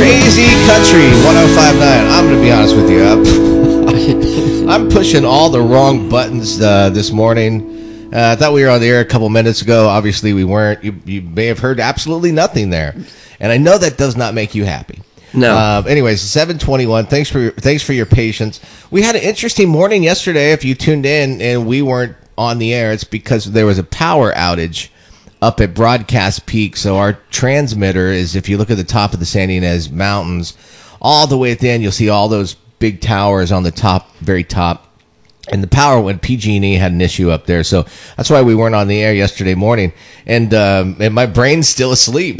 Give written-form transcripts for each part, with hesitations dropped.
Crazy Country 105.9. I'm going to be honest with you. I'm pushing all the wrong buttons this morning. I thought we were on the air a couple minutes ago. Obviously, we weren't. You may have heard absolutely nothing there. And I know that does not make you happy. No. Anyways, 7:21. Thanks for your patience. We had an interesting morning yesterday. If you tuned in and we weren't on the air, it's because there was a power outage up at Broadcast Peak. So our transmitter is, if you look at the top of the San Ynez Mountains, all the way at the end, you'll see all those big towers on the top, very top. And the power went. PG&E had an issue up there, so that's why we weren't on the air yesterday morning. And my brain's still asleep.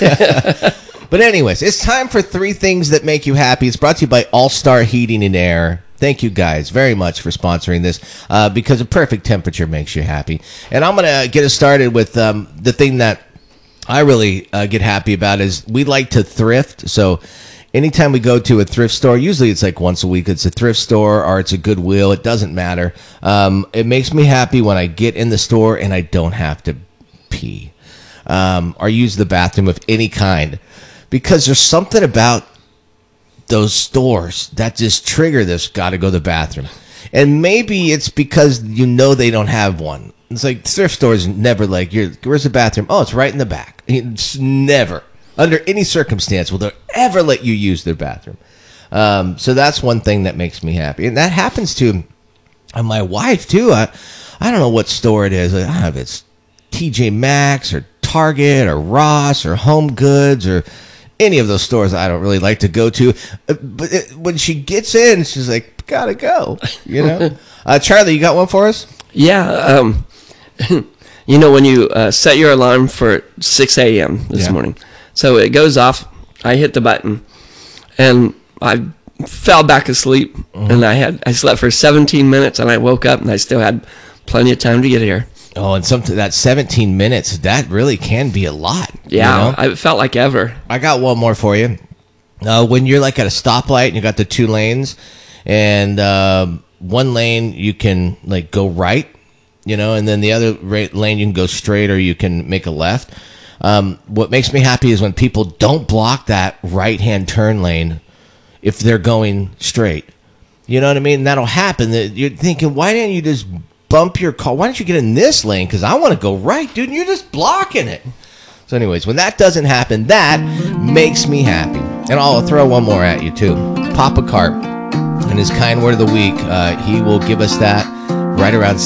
But anyways, it's time for 3 things that make you happy. It's brought to you by All Star Heating and Air. Thank you guys very much for sponsoring this, because a perfect temperature makes you happy. And I'm going to get us started with the thing that I really get happy about is we like to thrift. So anytime we go to a thrift store, usually it's like once a week, it's a thrift store or it's a Goodwill. It doesn't matter. It makes me happy when I get in the store and I don't have to pee or use the bathroom of any kind, because there's something about those stores that just trigger this got to go to the bathroom. And maybe it's because they don't have one. It's like thrift stores never like, where's the bathroom? Oh, it's right in the back. It's never, under any circumstance, will they ever let you use their bathroom. So that's one thing that makes me happy. And that happens to my wife, too. I don't know what store it is. I don't know if it's TJ Maxx or Target or Ross or Home Goods or any of those stores I don't really like to go to. But when she gets in, she's like, gotta go. Charlie, you got one for us? Yeah. When you set your alarm for 6 a.m. this morning. So it goes off. I hit the button. And I fell back asleep. Mm-hmm. And I slept for 17 minutes. And I woke up and I still had plenty of time to get here. Oh, and that 17 minutes, that really can be a lot. Yeah, I felt like ever. I got one more for you. When you're like at a stoplight and you got the 2 lanes, and one lane you can like go right, and then the other lane you can go straight or you can make a left. What makes me happy is when people don't block that right-hand turn lane if they're going straight. You know what I mean? And that'll happen. You're thinking, why didn't you just bump your car? Why don't you get in this lane? Because I want to go right, dude. And you're just blocking it. So anyways, when that doesn't happen, that makes me happy. And I'll throw one more at you, too. Papa Carp and his kind word of the week. He will give us that right around